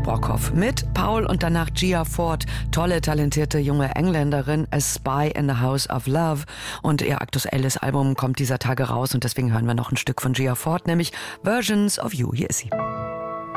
Nabokov mit Paul und danach Gia Ford, tolle, talentierte junge Engländerin, A Spy in the House of Love. Und ihr aktuelles Album kommt dieser Tage raus und deswegen hören wir noch ein Stück von Gia Ford, nämlich Versions of You. Hier ist sie.